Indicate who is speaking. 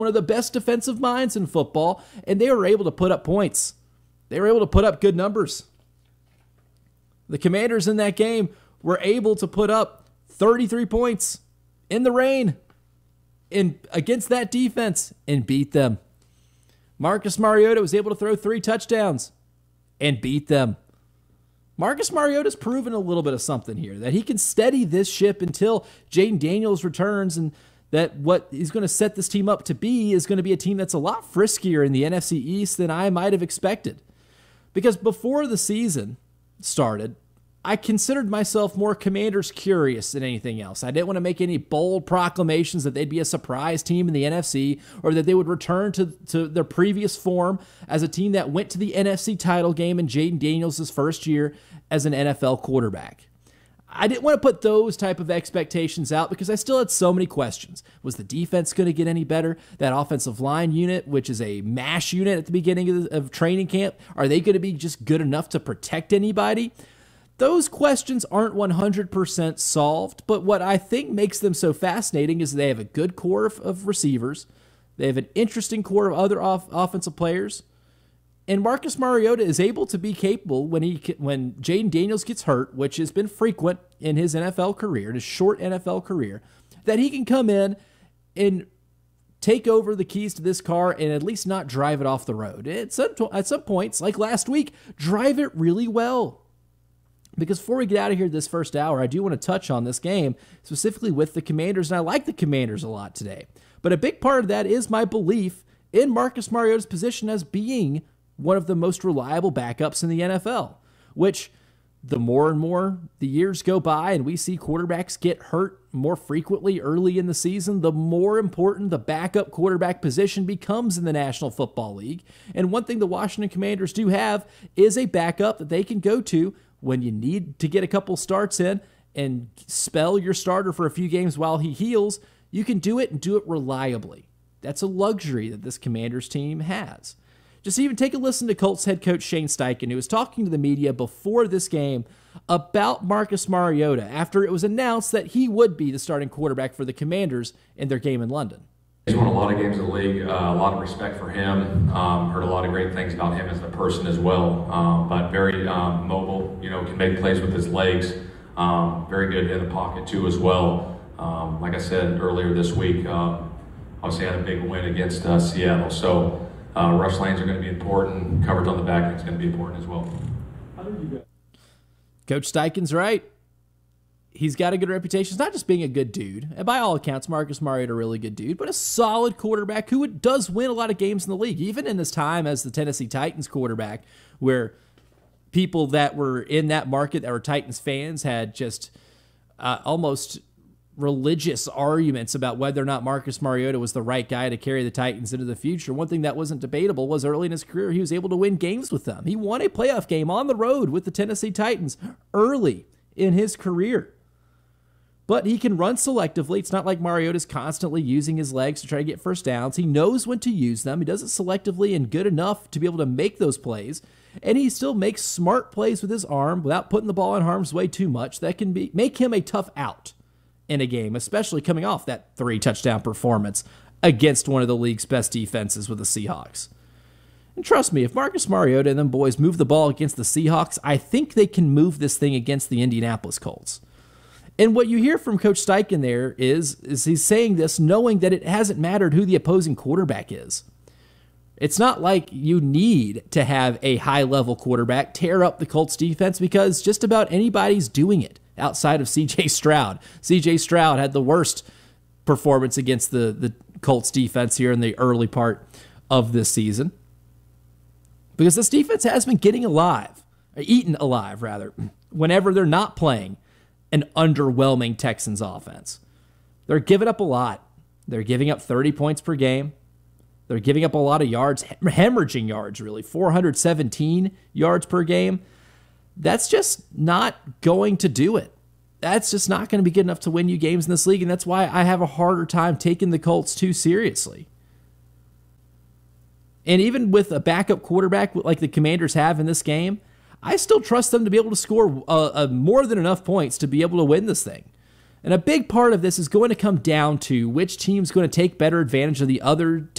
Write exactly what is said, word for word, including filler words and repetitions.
Speaker 1: one of the best defensive minds in football, and they were able to put up points. They were able to put up good numbers. The Commanders in that game were able to put up thirty-three points in the rain in, against that defense and beat them. Marcus Mariota was able to throw three touchdowns and beat them. Marcus Mariota's proven a little bit of something here, that he can steady this ship until Jayden Daniels returns, and that what he's going to set this team up to be is going to be a team that's a lot friskier in the N F C East than I might have expected. Because before the season started, I considered myself more Commanders curious than anything else. I didn't want to make any bold proclamations that they'd be a surprise team in the N F C or that they would return to, to their previous form as a team that went to the N F C title game in Jayden Daniels' first year as an N F L quarterback. I didn't want to put those type of expectations out because I still had so many questions. Was the defense going to get any better? That offensive line unit, which is a MASH unit at the beginning of, the, of training camp, are they going to be just good enough to protect anybody? Those questions aren't one hundred percent solved, but what I think makes them so fascinating is they have a good core of, of receivers. They have an interesting core of other off, offensive players. And Marcus Mariota is able to be capable when he when Jayden Daniels gets hurt, which has been frequent in his N F L career, his short N F L career, that he can come in and take over the keys to this car and at least not drive it off the road. At some, at some points, like last week, drive it really well. Because before we get out of here this first hour, I do want to touch on this game, specifically with the Commanders, and I like the Commanders a lot today. But a big part of that is my belief in Marcus Mariota's position as being one of the most reliable backups in the N F L, which the more and more the years go by and we see quarterbacks get hurt more frequently early in the season, the more important the backup quarterback position becomes in the National Football League. And one thing the Washington Commanders do have is a backup that they can go to when you need to get a couple starts in and spell your starter for a few games while he heals. You can do it and do it reliably. That's a luxury that this Commanders team has. Just even take a listen to Colts head coach Shane Steichen, who was talking to the media before this game about Marcus Mariota after it was announced that he would be the starting quarterback for the Commanders in their game in London.
Speaker 2: He's won a lot of games in the league, uh, a lot of respect for him. Um, heard a lot of great things about him as a person as well, um, but very um, mobile, you know, can make plays with his legs. Um, very good in the pocket too as well. Um, like I said earlier this week, um, obviously had a big win against uh, Seattle. So uh, rush lanes are going to be important. Coverage on the back end is going to be important as well.
Speaker 3: How did you go?
Speaker 1: Coach Steichen's right. He's got a good reputation. It's not just being a good dude. And by all accounts, Marcus Mariota a really good dude, but a solid quarterback who does win a lot of games in the league, even in his time as the Tennessee Titans quarterback, where people that were in that market that were Titans fans had just uh, almost religious arguments about whether or not Marcus Mariota was the right guy to carry the Titans into the future. One thing that wasn't debatable was early in his career, he was able to win games with them. He won a playoff game on the road with the Tennessee Titans early in his career. But he can run selectively. It's not like Mariota's constantly using his legs to try to get first downs. He knows when to use them. He does it selectively and good enough to be able to make those plays. And he still makes smart plays with his arm without putting the ball in harm's way too much. That can be make him a tough out in a game, especially coming off that three touchdown performance against one of the league's best defenses with the Seahawks. And trust me, if Marcus Mariota and them boys move the ball against the Seahawks, I think they can move this thing against the Indianapolis Colts. And what you hear from Coach Steichen there is, is he's saying this knowing that it hasn't mattered who the opposing quarterback is. It's not like you need to have a high-level quarterback tear up the Colts defense because just about anybody's doing it outside of C J Stroud. C J Stroud had the worst performance against the, the Colts defense here in the early part of this season. Because this defense has been getting alive, or eaten alive, rather, whenever they're not playing an underwhelming Texans offense. They're giving up a lot. They're giving up thirty points per game. They're giving up a lot of yards, hemorrhaging yards, really, four hundred seventeen yards per game. That's just not going to do it. That's just not going to be good enough to win you games in this league, and that's why I have a harder time taking the Colts too seriously. And even with a backup quarterback like the Commanders have in this game, I still trust them to be able to score uh, uh, more than enough points to be able to win this thing. And a big part of this is going to come down to which team's going to take better advantage of the other